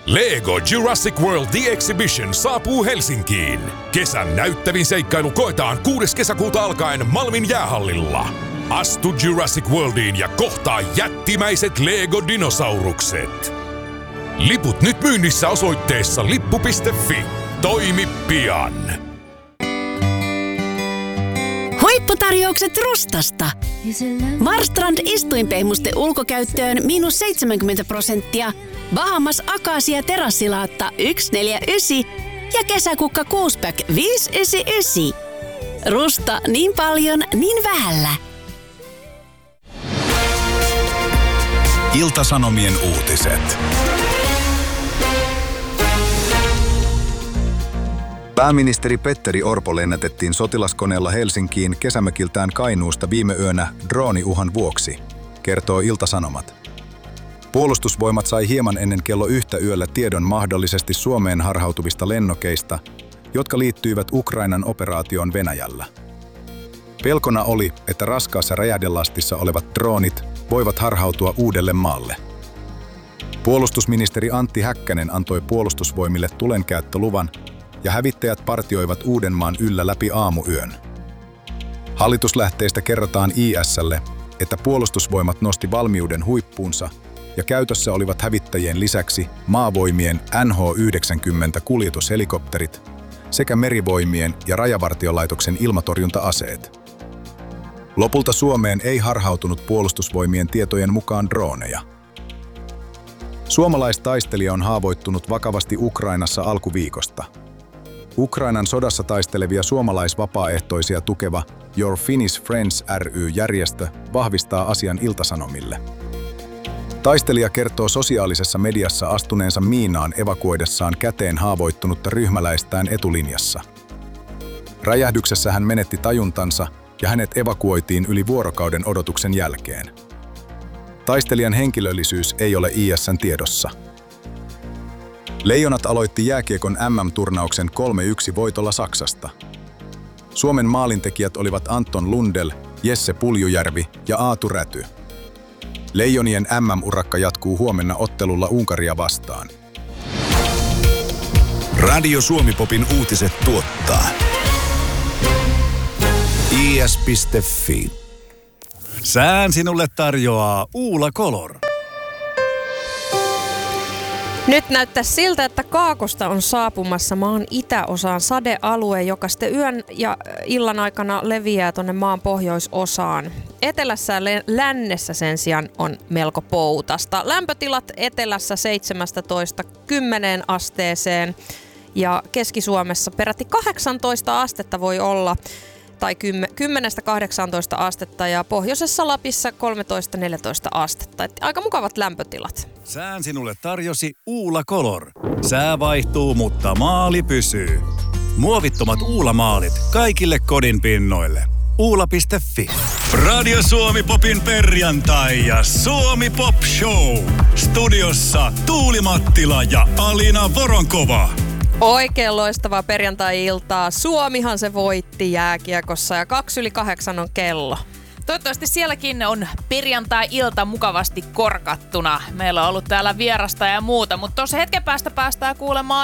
Lego Jurassic World The Exhibition saapuu Helsinkiin. Kesän näyttävin seikkailu koetaan 6. kesäkuuta alkaen Malmin jäähallilla. Astu Jurassic Worldiin ja kohtaa jättimäiset Lego-dinosaurukset. Liput nyt myynnissä osoitteessa lippu.fi. Toimi pian! Huipputarjoukset Rustasta. Marstrand istuinpehmuste ulkokäyttöön -70%, Bahamas Akasia terassilaatta 149 ja kesäkukka 6-pack 599. Rusta niin paljon, niin vähällä. Ilta-Sanomien uutiset. Pääministeri Petteri Orpo lennätettiin sotilaskoneella Helsinkiin kesämökiltään Kainuusta viime yönä drooniuhan vuoksi, kertoo Ilta-Sanomat. Puolustusvoimat sai hieman ennen kello 1 yöllä tiedon mahdollisesti Suomeen harhautuvista lennokeista, jotka liittyivät Ukrainan operaatioon Venäjällä. Pelkona oli, että raskaassa räjähdelastissa olevat droonit voivat harhautua uudelle maalle. Puolustusministeri Antti Häkkänen antoi puolustusvoimille tulenkäyttöluvan ja hävittäjät partioivat Uudenmaan yllä läpi aamuyön. Hallituslähteistä kerrotaan IS:lle, että puolustusvoimat nosti valmiuden huippuunsa ja käytössä olivat hävittäjien lisäksi maavoimien NH-90 kuljetushelikopterit sekä merivoimien ja rajavartiolaitoksen ilmatorjunta-aseet. Lopulta Suomeen ei harhautunut puolustusvoimien tietojen mukaan drooneja. Suomalaistaistelija on haavoittunut vakavasti Ukrainassa alkuviikosta. Ukrainan sodassa taistelevia suomalaisvapaaehtoisia tukeva Your Finnish Friends ry-järjestö vahvistaa asian Ilta-Sanomille. Taistelija kertoo sosiaalisessa mediassa astuneensa miinaan evakuoidessaan käteen haavoittunutta ryhmäläistään etulinjassa. Räjähdyksessä hän menetti tajuntansa ja hänet evakuoitiin yli vuorokauden odotuksen jälkeen. Taistelijan henkilöllisyys ei ole IS:n tiedossa. Leijonat aloitti jääkiekon MM-turnauksen 3-1 voitolla Saksasta. Suomen maalintekijät olivat Anton Lundell, Jesse Puljujärvi ja Aatu Räty. Leijonien MM-urakka jatkuu huomenna ottelulla Unkaria vastaan. Radio Suomi-popin uutiset tuottaa is.fi. Sään sinulle tarjoaa Uula Color. Nyt näyttää siltä, että Kaakosta on saapumassa maan itäosaan sadealue, joka sitten yön ja illan aikana leviää tuonne maan pohjoisosaan. Etelässä ja lännessä sen sijaan on melko poutasta. Lämpötilat etelässä 17-10 asteeseen ja Keski-Suomessa peräti 18 astetta voi olla, tai 10-18 astetta ja pohjoisessa Lapissa 13-14 astetta. Et aika mukavat lämpötilat. Sään sinulle tarjosi Uula Color. Sää vaihtuu, mutta maali pysyy. Muovittomat Uula-maalit kaikille kodin pinnoille. Uula.fi. Radio Suomi-popin perjantai ja Suomi Pop Show. Studiossa Tuuli Mattila ja Alina Voronkova. Oikein loistavaa perjantai-iltaa. Suomihan se voitti jääkiekossa ja 7:02 on kello. Toivottavasti sielläkin on perjantai-ilta mukavasti korkattuna. Meillä on ollut täällä vierasta ja muuta, mutta tuossa hetken päästä päästään kuulemaan